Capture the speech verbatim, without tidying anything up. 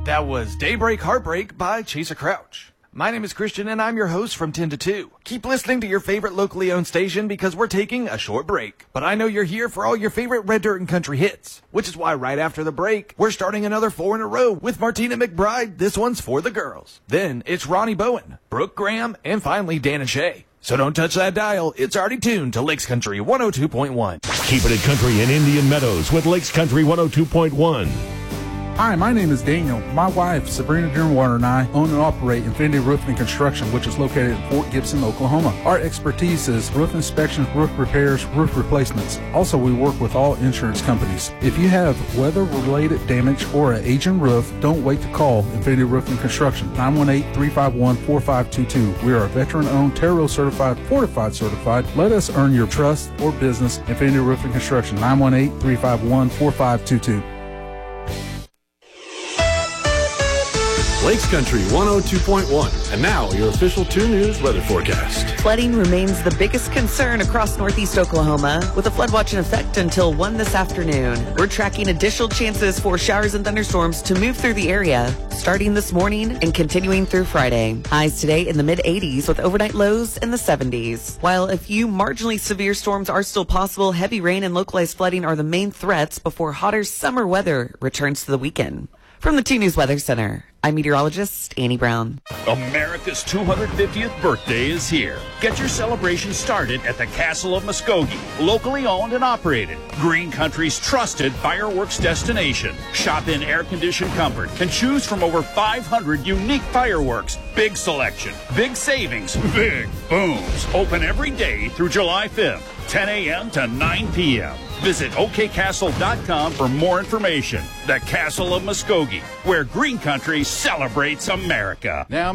That was Daybreak Heartbreak by Chaser Crouch. My name is Christian and I'm your host from ten to two. Keep listening to your favorite locally owned station because we're taking a short break. But I know you're here for all your favorite red dirt and country hits, which is why right after the break, we're starting another four in a row with Martina McBride. This one's for the girls. Then it's Ronnie Bowen, Brooke Graham, and finally Dan and Shay. So don't touch that dial. It's already tuned to Lakes Country one oh two point one. Keeping it country in Indian Meadows with Lakes Country one oh two point one. Hi, my name is Daniel. My wife, Sabrina Dearwater, and I own and operate Infinity Roofing and Construction, which is located in Fort Gibson, Oklahoma. Our expertise is roof inspections, roof repairs, roof replacements. Also, we work with all insurance companies. If you have weather-related damage or an aging roof, don't wait to call Infinity Roofing and Construction, nine one eight, three five one, four five two two. We are a veteran-owned, Terro certified, fortified certified. Let us earn your trust or business. Infinity Roofing and Construction, nine one eight, three five one, four five two two. Lakes Country one oh two point one. And now, your official two News weather forecast. Flooding remains the biggest concern across northeast Oklahoma, with a flood watch in effect until one this afternoon. We're tracking additional chances for showers and thunderstorms to move through the area, starting this morning and continuing through Friday. Highs today in the mid eighties with overnight lows in the seventies. While a few marginally severe storms are still possible, heavy rain and localized flooding are the main threats before hotter summer weather returns to the weekend. From the two News Weather Center, I'm meteorologist Annie Brown. America's two hundred fiftieth birthday is here. Get your celebration started at the Castle of Muskogee, locally owned and operated. Green Country's trusted fireworks destination. Shop in air-conditioned comfort and choose from over five hundred unique fireworks. Big selection, big savings, big booms. Open every day through July fifth, ten a.m. to nine p.m. Visit O K castle dot com for more information. The Castle of Muskogee, where Green Country celebrates America. Now